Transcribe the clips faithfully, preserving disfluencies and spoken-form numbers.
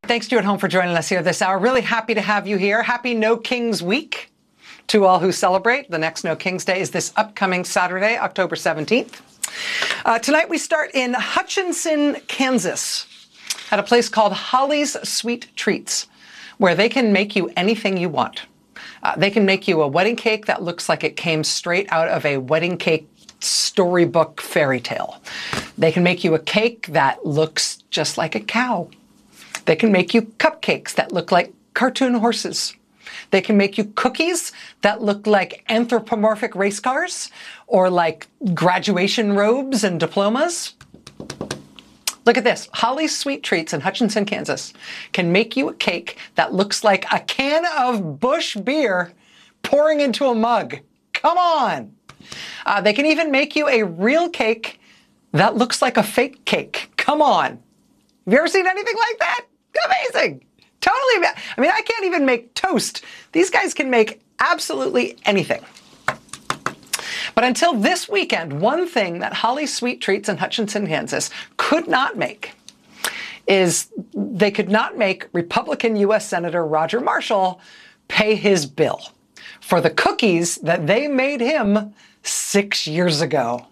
Thanks to you at home for joining us here this hour. Really happy to have you here. Happy No Kings Week to all who celebrate. The next No Kings Day is this upcoming Saturday, October seventeenth. Uh, tonight we start in Hutchinson, Kansas, at a place called Holly's Sweet Treats, where they can make you anything you want. Uh, they can make you a wedding cake that looks like it came straight out of a wedding cake storybook fairy tale. They can make you a cake that looks just like a cow. They can make you cupcakes that look like cartoon horses. They can make you cookies that look like anthropomorphic race cars or like graduation robes and diplomas. Look at this. Holly's Sweet Treats in Hutchinson, Kansas can make you a cake that looks like a can of Busch beer pouring into a mug. Come on. Uh, they can even make you a real cake that looks like a fake cake. Come on. Have you ever seen anything like that? Amazing. Totally. I mean, I can't even make toast. These guys can make absolutely anything. But until this weekend, one thing that Holly's Sweet Treats in Hutchinson, Kansas could not make is they could not make Republican U S Senator Roger Marshall pay his bill for the cookies that they made him six years ago.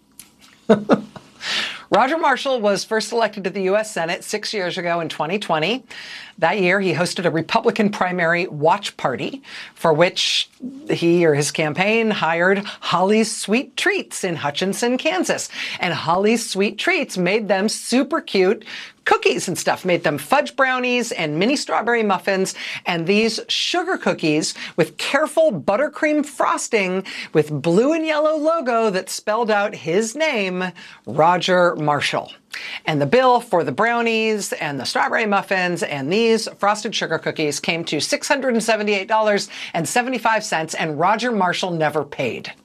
Roger Marshall was first elected to the U S Senate six years ago in twenty twenty. That year, he hosted a Republican primary watch party for which he or his campaign hired Holly's Sweet Treats in Hutchinson, Kansas. And Holly's Sweet Treats made them super cute cookies and stuff, made them fudge brownies and mini strawberry muffins, and these sugar cookies with careful buttercream frosting with blue and yellow logo that spelled out his name, Roger Marshall. And the bill for the brownies and the strawberry muffins and these frosted sugar cookies came to six hundred seventy-eight dollars and seventy-five cents, and Roger Marshall never paid.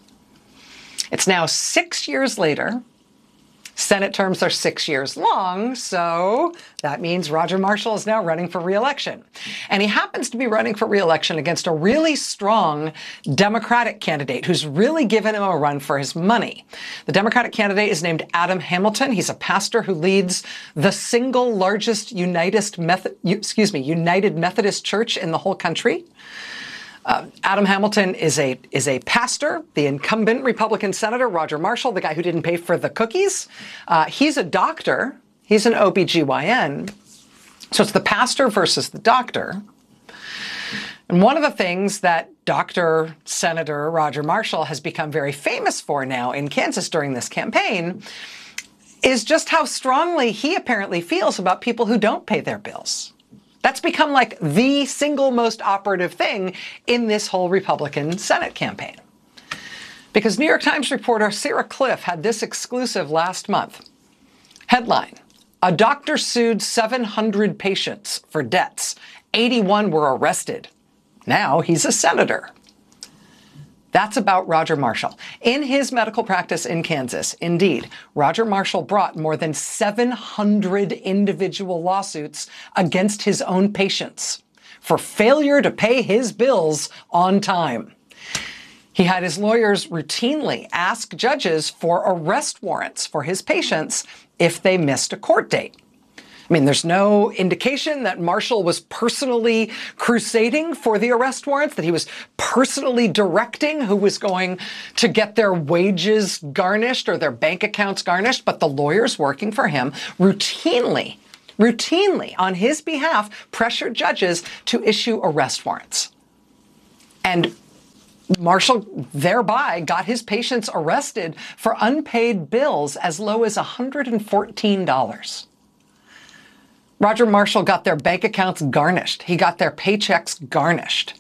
It's now six years later. Senate terms are six years long, so that means Roger Marshall is now running for re-election. And he happens to be running for re-election against a really strong Democratic candidate who's really given him a run for his money. The Democratic candidate is named Adam Hamilton. He's a pastor who leads the single largest United Methodist, excuse me, United Methodist Church in the whole country. Uh, Adam Hamilton is a is a pastor. The incumbent Republican Senator, Roger Marshall, the guy who didn't pay for the cookies, uh, he's a doctor. He's an O B G Y N. So it's the pastor versus the doctor. And one of the things that Doctor Senator Roger Marshall has become very famous for now in Kansas during this campaign is just how strongly he apparently feels about people who don't pay their bills. That's become like the single most operative thing in this whole Republican Senate campaign. Because New York Times reporter Sarah Cliff had this exclusive last month. Headline: a doctor sued seven hundred patients for debts. eighty-one were arrested. Now he's a senator. That's about Roger Marshall. In his medical practice in Kansas, indeed, Roger Marshall brought more than seven hundred individual lawsuits against his own patients for failure to pay his bills on time. He had his lawyers routinely ask judges for arrest warrants for his patients if they missed a court date. I mean, there's no indication that Marshall was personally crusading for the arrest warrants, that he was personally directing who was going to get their wages garnished or their bank accounts garnished, but the lawyers working for him routinely, routinely on his behalf pressured judges to issue arrest warrants. And Marshall thereby got his patients arrested for unpaid bills as low as one hundred fourteen dollars. Roger Marshall got their bank accounts garnished. He got their paychecks garnished.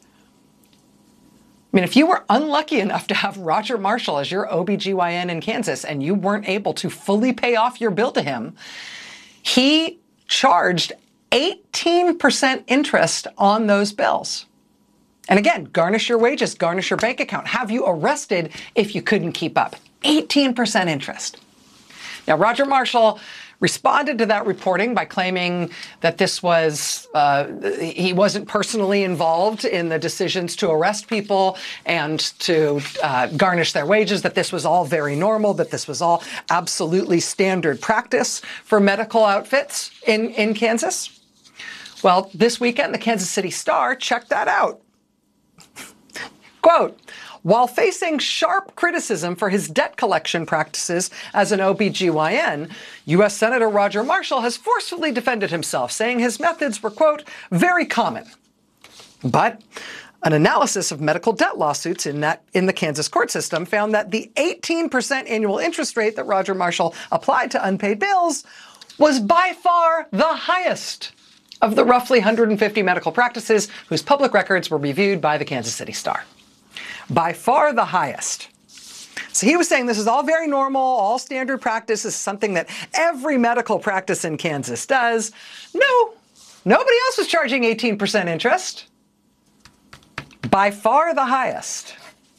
I mean, if you were unlucky enough to have Roger Marshall as your O B G Y N in Kansas and you weren't able to fully pay off your bill to him, he charged eighteen percent interest on those bills. And again, garnish your wages, garnish your bank account, have you arrested if you couldn't keep up. eighteen percent interest. Now, Roger Marshall responded to that reporting by claiming that this was, uh, he wasn't personally involved in the decisions to arrest people and to uh, garnish their wages, that this was all very normal, that this was all absolutely standard practice for medical outfits in, in Kansas. Well, this weekend, the Kansas City Star checked that out. Quote, while facing sharp criticism for his debt collection practices as an O B G Y N, U S Senator Roger Marshall has forcefully defended himself, saying his methods were, quote, very common. But an analysis of medical debt lawsuits in that in the Kansas court system found that the eighteen percent annual interest rate that Roger Marshall applied to unpaid bills was by far the highest of the roughly one hundred fifty medical practices whose public records were reviewed by the Kansas City Star. By far the highest. So he was saying this is all very normal, all standard practice, is something that every medical practice in Kansas does. No, nobody else was charging eighteen percent interest. By far the highest.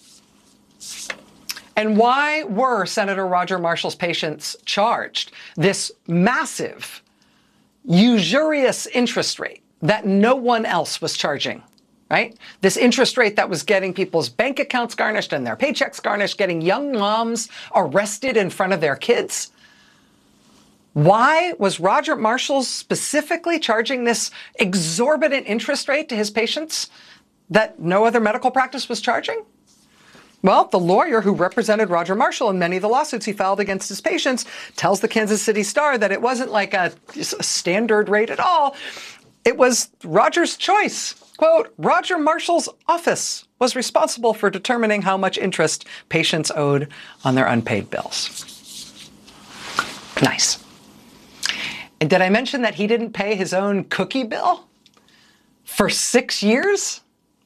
And why were Senator Roger Marshall's patients charged this massive, usurious interest rate that no one else was charging? Right? This interest rate that was getting people's bank accounts garnished and their paychecks garnished, getting young moms arrested in front of their kids. Why was Roger Marshall specifically charging this exorbitant interest rate to his patients that no other medical practice was charging? Well, the lawyer who represented Roger Marshall in many of the lawsuits he filed against his patients tells the Kansas City Star that it wasn't like a, a standard rate at all. It was Roger's choice. Quote, Roger Marshall's office was responsible for determining how much interest patients owed on their unpaid bills. Nice. And did I mention that he didn't pay his own cookie bill for six years?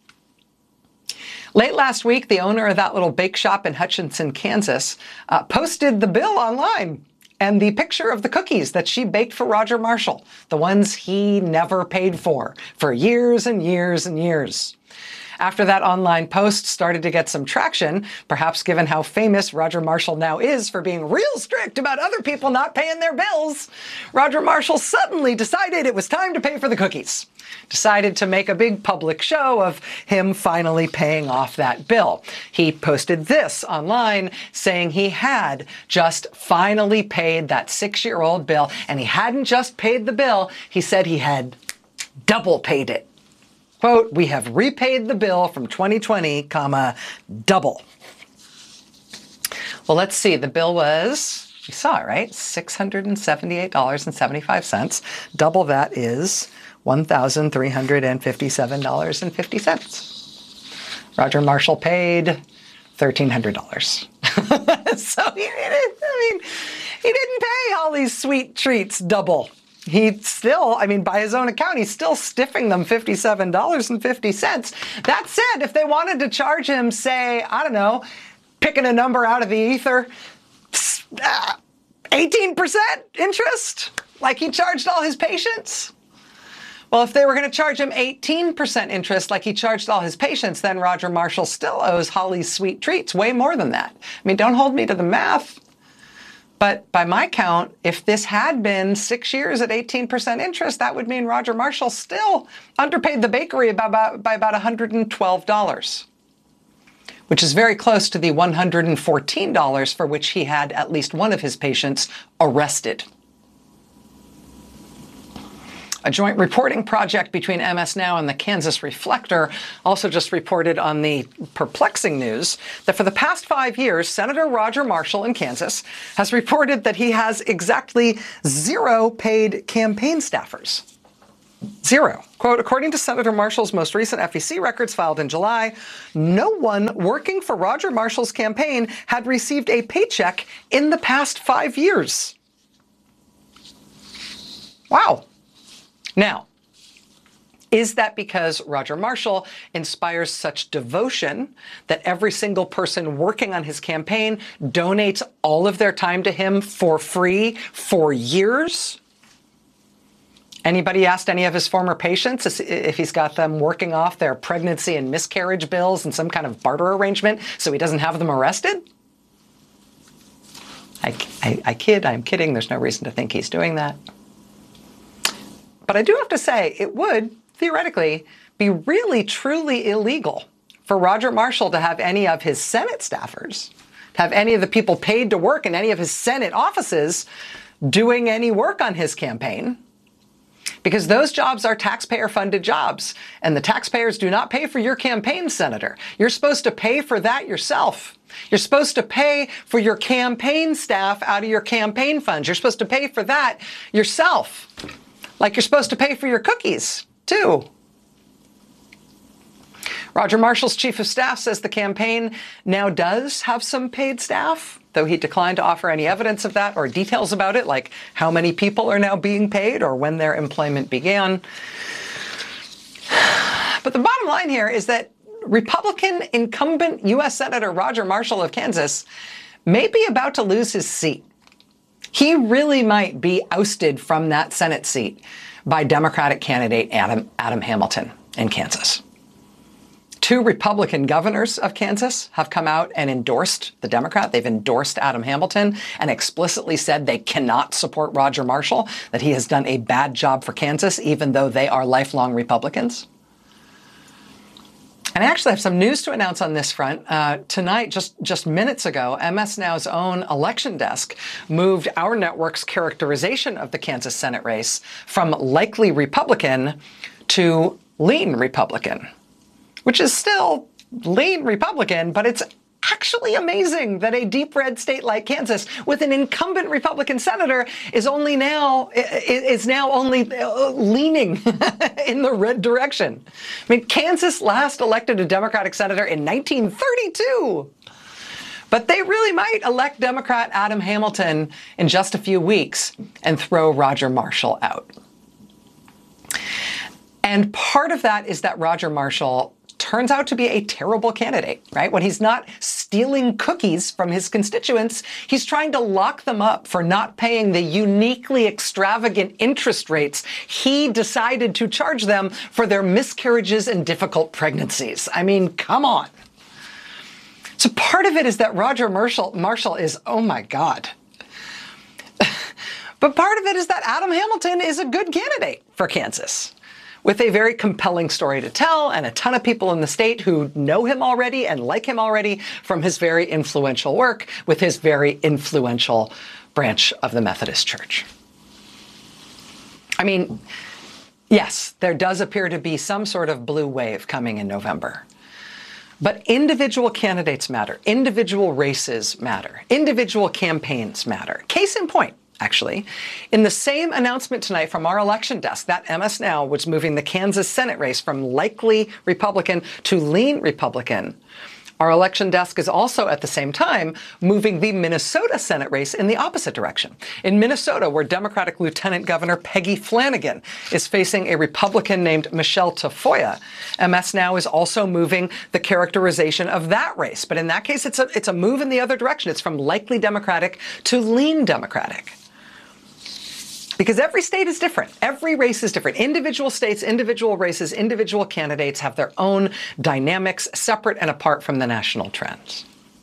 Late last week, the owner of that little bake shop in Hutchinson, Kansas, uh, posted the bill online and the picture of the cookies that she baked for Roger Marshall, the ones he never paid for, for years and years and years. After that online post started to get some traction, perhaps given how famous Roger Marshall now is for being real strict about other people not paying their bills, Roger Marshall suddenly decided it was time to pay for the cookies. Decided to make a big public show of him finally paying off that bill. He posted this online saying he had just finally paid that six-year-old bill, and he hadn't just paid the bill, he said he had double paid it. Quote, we have repaid the bill from twenty twenty, comma, double. Well, let's see. The bill was, you saw it, right? six hundred seventy-eight dollars and seventy-five cents. Double that is one thousand three hundred fifty-seven dollars and fifty cents. Roger Marshall paid thirteen hundred dollars. So he didn't, I mean, he didn't pay all these sweet treats double. He still, I mean, by his own account, he's still stiffing them fifty-seven dollars and fifty cents. That said, if they wanted to charge him, say, I don't know, picking a number out of the ether, uh, eighteen percent interest, like he charged all his patients. Well, if they were going to charge him eighteen percent interest like he charged all his patients, then Roger Marshall still owes Holly's Sweet Treats way more than that. I mean, don't hold me to the math. But by my count, if this had been six years at eighteen percent interest, that would mean Roger Marshall still underpaid the bakery by about, by about one hundred twelve dollars, which is very close to the one hundred fourteen dollars for which he had at least one of his patients arrested. A joint reporting project between M S Now and the Kansas Reflector also just reported on the perplexing news that for the past five years, Senator Roger Marshall in Kansas has reported that he has exactly zero paid campaign staffers. Zero. Quote, according to Senator Marshall's most recent F E C records filed in July, no one working for Roger Marshall's campaign had received a paycheck in the past five years. Wow. Now, is that because Roger Marshall inspires such devotion that every single person working on his campaign donates all of their time to him for free for years? Anybody asked any of his former patients if he's got them working off their pregnancy and miscarriage bills in some kind of barter arrangement so he doesn't have them arrested? I, I, I kid, I'm kidding. There's no reason to think he's doing that. But I do have to say, it would, theoretically, be really, truly illegal for Roger Marshall to have any of his Senate staffers, to have any of the people paid to work in any of his Senate offices doing any work on his campaign. because those jobs are taxpayer-funded jobs, and the taxpayers do not pay for your campaign, Senator. You're supposed to pay for that yourself. You're supposed to pay for your campaign staff out of your campaign funds. You're supposed to pay for that yourself, like you're supposed to pay for your cookies, too. Roger Marshall's chief of staff says the campaign now does have some paid staff, though he declined to offer any evidence of that or details about it, like how many people are now being paid or when their employment began. But the bottom line here is that Republican incumbent U S Senator Roger Marshall of Kansas may be about to lose his seat. He really might be ousted from that Senate seat by Democratic candidate Adam, Adam Hamilton in Kansas. Two Republican governors of Kansas have come out and endorsed the Democrat. They've endorsed Adam Hamilton and explicitly said they cannot support Roger Marshall, that he has done a bad job for Kansas, even though they are lifelong Republicans. And I actually have some news to announce on this front. Uh, tonight, just, just minutes ago, M S Now's own election desk moved our network's characterization of the Kansas Senate race from likely Republican to lean Republican, which is still lean Republican, but it's actually amazing that a deep red state like Kansas, with an incumbent Republican senator, is only now is now only leaning in the red direction. I mean, Kansas last elected a Democratic senator in nineteen thirty-two. But they really might elect Democrat Adam Hamilton in just a few weeks and throw Roger Marshall out. And part of that is that Roger Marshall turns out to be a terrible candidate, right? When he's not stealing cookies from his constituents, he's trying to lock them up for not paying the uniquely extravagant interest rates he decided to charge them for their miscarriages and difficult pregnancies. I mean, come on. So part of it is that Roger Marshall, Marshall is, oh my God. But part of it is that Adam Hamilton is a good candidate for Kansas, with a very compelling story to tell and a ton of people in the state who know him already and like him already from his very influential work with his very influential branch of the Methodist Church. I mean, yes, there does appear to be some sort of blue wave coming in November. But individual candidates matter. Individual races matter. Individual campaigns matter. Case in point, actually, in the same announcement tonight from our election desk, that M S Now was moving the Kansas Senate race from likely Republican to lean Republican. Our election desk is also at the same time moving the Minnesota Senate race in the opposite direction. In Minnesota, where Democratic Lieutenant Governor Peggy Flanagan is facing a Republican named Michelle Tafoya, M S Now is also moving the characterization of that race. But in that case, it's a, it's a move in the other direction. It's from likely Democratic to lean Democratic. Because every state is different. Every race is different. Individual states, individual races, individual candidates have their own dynamics separate and apart from the national trends.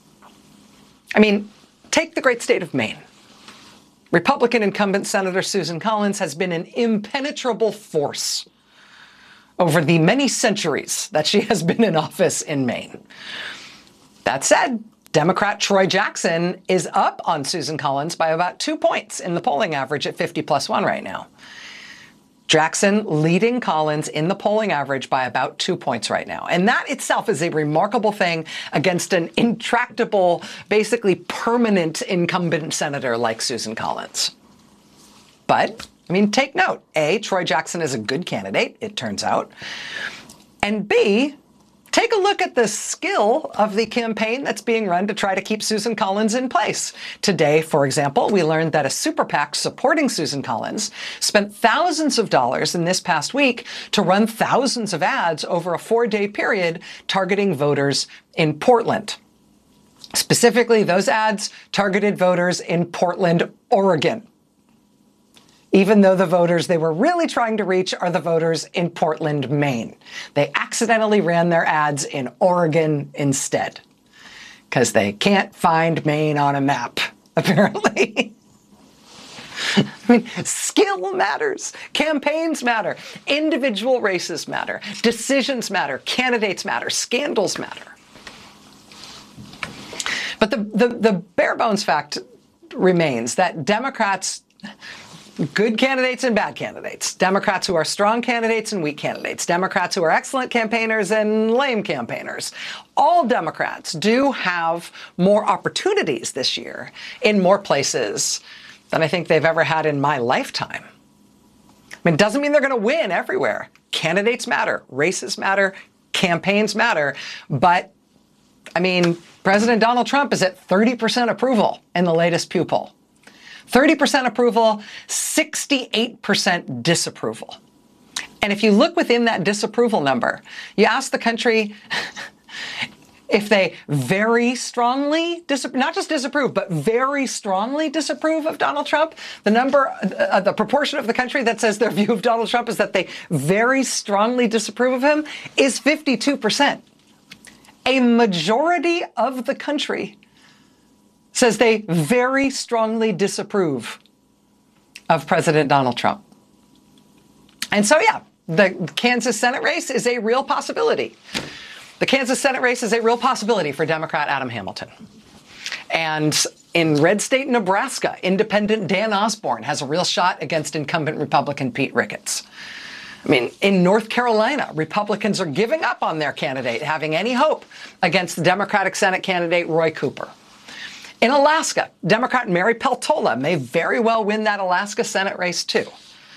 I mean, take the great state of Maine. Republican incumbent Senator Susan Collins has been an impenetrable force over the many centuries that she has been in office in Maine. That said, Democrat Troy Jackson is up on Susan Collins by about two points in the polling average at fifty plus one right now. Jackson leading Collins in the polling average by about two points right now. And that itself is a remarkable thing against an intractable, basically permanent incumbent senator like Susan Collins. But, I mean, take note. A, Troy Jackson is a good candidate, it turns out. And B, take a look at the skill of the campaign that's being run to try to keep Susan Collins in place. Today, for example, we learned that a super PAC supporting Susan Collins spent thousands of dollars in this past week to run thousands of ads over a four-day period targeting voters in Portland. Specifically, those ads targeted voters in Portland, Oregon, even though the voters they were really trying to reach are the voters in Portland, Maine. They accidentally ran their ads in Oregon instead, because they can't find Maine on a map, apparently. I mean, skill matters. Campaigns matter. Individual races matter. Decisions matter. Candidates matter. Scandals matter. But the, the, the bare bones fact remains that Democrats Good candidates and bad candidates. Democrats who are strong candidates and weak candidates. Democrats who are excellent campaigners and lame campaigners. All Democrats do have more opportunities this year in more places than I think they've ever had in my lifetime. I mean, it doesn't mean they're going to win everywhere. Candidates matter. Races matter. Campaigns matter. But, I mean, President Donald Trump is at thirty percent approval in the latest Pew poll. thirty percent approval, sixty-eight percent disapproval. And if you look within that disapproval number, you ask the country if they very strongly, dis- not just disapprove, but very strongly disapprove of Donald Trump. The number, uh, the proportion of the country that says their view of Donald Trump is that they very strongly disapprove of him is fifty-two percent. A majority of the country says they very strongly disapprove of President Donald Trump. And so, yeah, the Kansas Senate race is a real possibility. The Kansas Senate race is a real possibility for Democrat Adam Hamilton. And in red state Nebraska, independent Dan Osborne has a real shot against incumbent Republican Pete Ricketts. I mean, in North Carolina, Republicans are giving up on their candidate, having any hope against the Democratic Senate candidate Roy Cooper. In Alaska, Democrat Mary Peltola may very well win that Alaska Senate race, too.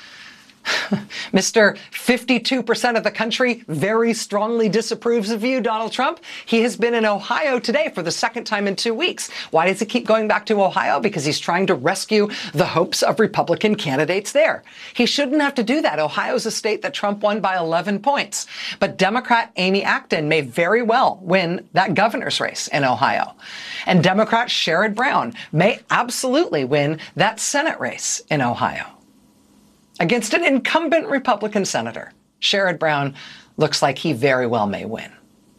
Mister fifty-two percent of the country very strongly disapproves of you, Donald Trump. He has been in Ohio today for the second time in two weeks. Why does he keep going back to Ohio? Because he's trying to rescue the hopes of Republican candidates there. He shouldn't have to do that. Ohio's a state that Trump won by eleven points. But Democrat Amy Acton may very well win that governor's race in Ohio. And Democrat Sherrod Brown may absolutely win that Senate race in Ohio. Against an incumbent Republican senator, Sherrod Brown looks like he very well may win.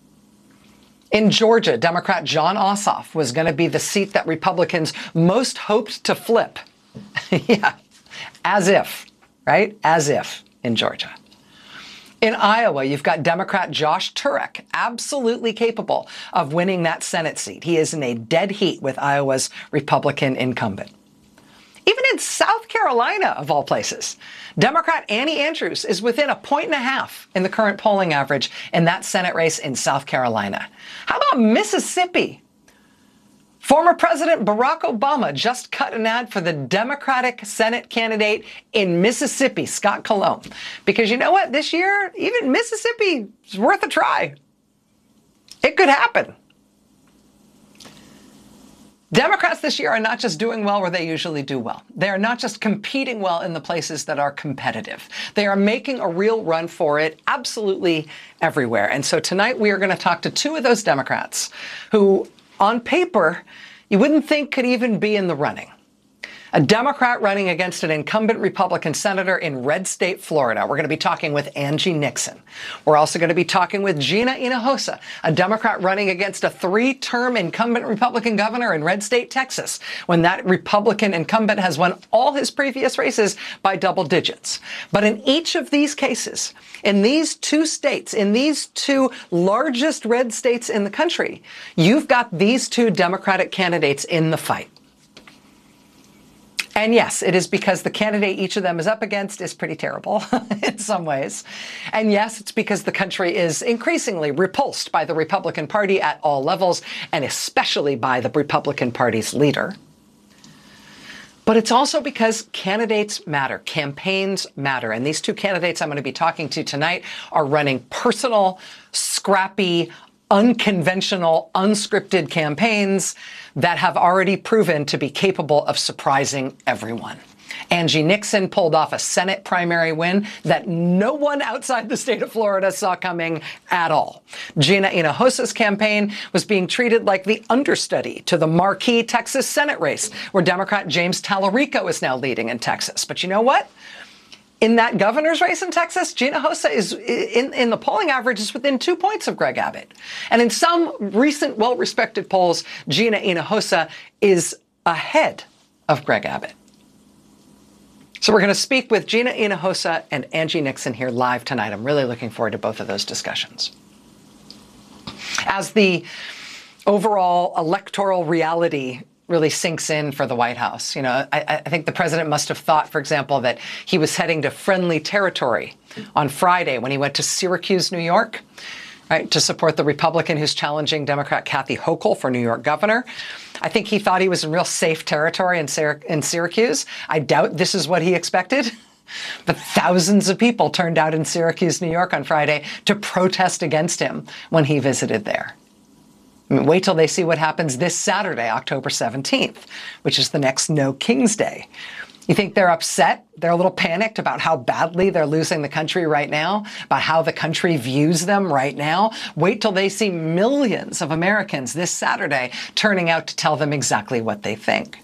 In Georgia, Democrat Jon Ossoff was going to be the seat that Republicans most hoped to flip. Yeah, as if, right? As if in Georgia. In Iowa, you've got Democrat Josh Turek, absolutely capable of winning that Senate seat. He is in a dead heat with Iowa's Republican incumbent. Even in South Carolina, of all places, Democrat Annie Andrews is within a point and a half in the current polling average in that Senate race in South Carolina. How about Mississippi? Former President Barack Obama just cut an ad for the Democratic Senate candidate in Mississippi, Scott Cologne. Because you know what? This year, even Mississippi is worth a try. It could happen. Democrats this year are not just doing well where they usually do well. They are not just competing well in the places that are competitive. They are making a real run for it absolutely everywhere. And so tonight we are going to talk to two of those Democrats who, on paper, you wouldn't think could even be in the running. A Democrat running against an incumbent Republican senator in red state Florida. We're going to be talking with Angie Nixon. We're also going to be talking with Gina Hinojosa, a Democrat running against a three-term incumbent Republican governor in red state Texas, when that Republican incumbent has won all his previous races by double digits. But in each of these cases, in these two states, in these two largest red states in the country, you've got these two Democratic candidates in the fight. And yes, it is because the candidate each of them is up against is pretty terrible in some ways. And yes, it's because the country is increasingly repulsed by the Republican Party at all levels, and especially by the Republican Party's leader. But it's also because candidates matter, campaigns matter. And these two candidates I'm going to be talking to tonight are running personal, scrappy, unconventional, unscripted campaigns that have already proven to be capable of surprising everyone. Angie Nixon pulled off a Senate primary win that no one outside the state of Florida saw coming at all. Gina Hinojosa's campaign was being treated like the understudy to the marquee Texas Senate race, where Democrat James Tallarico is now leading in Texas. But you know what? In that governor's race in Texas, Gina Hinojosa is in, in the polling average is within two points of Greg Abbott. And in some recent well-respected polls, Gina Hinojosa is ahead of Greg Abbott. So we're going to speak with Gina Hinojosa and Angie Nixon here live tonight. I'm really looking forward to both of those discussions. As the overall electoral reality really sinks in for the White House. You know, I, I think the president must have thought, for example, that he was heading to friendly territory on Friday when he went to Syracuse, New York, right, to support the Republican who's challenging Democrat Kathy Hochul for New York governor. I think he thought he was in real safe territory in, Syrac- in Syracuse. I doubt this is what he expected. But thousands of people turned out in Syracuse, New York on Friday to protest against him when he visited there. I mean, wait till they see what happens this Saturday, October seventeenth, which is the next No King's Day. You think they're upset? They're a little panicked about how badly they're losing the country right now, about how the country views them right now? Wait till they see millions of Americans this Saturday turning out to tell them exactly what they think.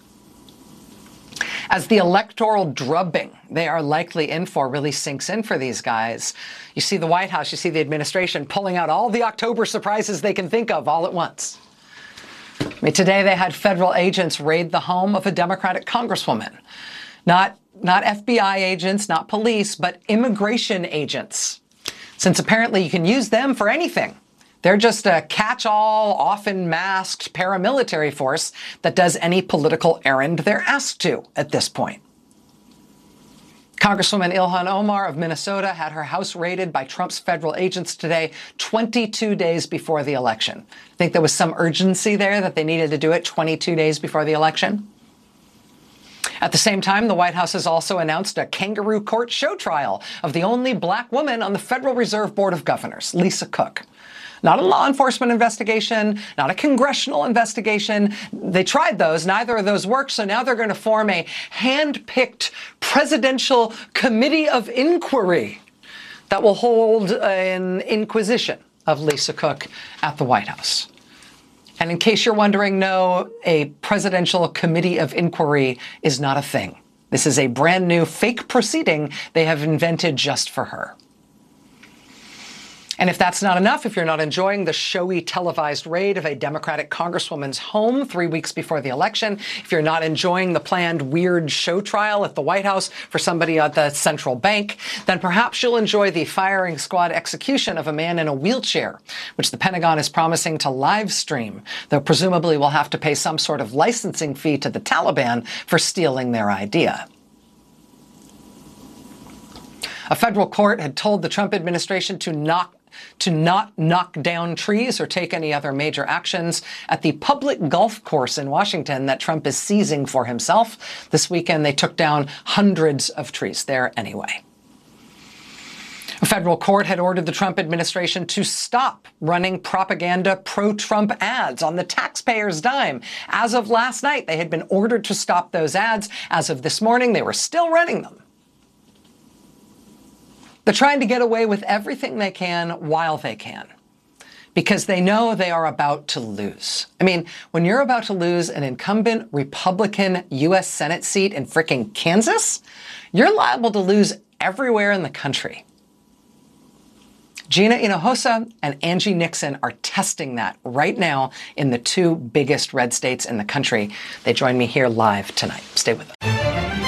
As the electoral drubbing they are likely in for really sinks in for these guys, you see the White House, you see the administration pulling out all the October surprises they can think of all at once. I mean, today they had federal agents raid the home of a Democratic congresswoman. Not, not F B I agents, not police, but immigration agents. Since apparently you can use them for anything. They're just a catch-all, often masked paramilitary force that does any political errand they're asked to at this point. Congresswoman Ilhan Omar of Minnesota had her house raided by Trump's federal agents today, twenty-two days before the election. I think there was some urgency there that they needed to do it twenty-two days before the election. At the same time, the White House has also announced a kangaroo court show trial of the only black woman on the Federal Reserve Board of Governors, Lisa Cook. Not a law enforcement investigation, not a congressional investigation. They tried those. Neither of those worked. So now they're going to form a hand-picked presidential committee of inquiry that will hold an inquisition of Lisa Cook at the White House. And in case you're wondering, no, a presidential committee of inquiry is not a thing. This is a brand new fake proceeding they have invented just for her. And if that's not enough, if you're not enjoying the showy televised raid of a Democratic congresswoman's home three weeks before the election, if you're not enjoying the planned weird show trial at the White House for somebody at the central bank, then perhaps you'll enjoy the firing squad execution of a man in a wheelchair, which the Pentagon is promising to live stream, though presumably will have to pay some sort of licensing fee to the Taliban for stealing their idea. A federal court had told the Trump administration to knock to not knock down trees or take any other major actions at the public golf course in Washington that Trump is seizing for himself. This weekend, they took down hundreds of trees there anyway. A federal court had ordered the Trump administration to stop running propaganda pro-Trump ads on the taxpayers' dime. As of last night, they had been ordered to stop those ads. As of this morning, they were still running them. They're trying to get away with everything they can while they can, because they know they are about to lose. I mean, when you're about to lose an incumbent Republican U S Senate seat in frickin' Kansas, you're liable to lose everywhere in the country. Gina Hinojosa and Angie Nixon are testing that right now in the two biggest red states in the country. They join me here live tonight. Stay with us.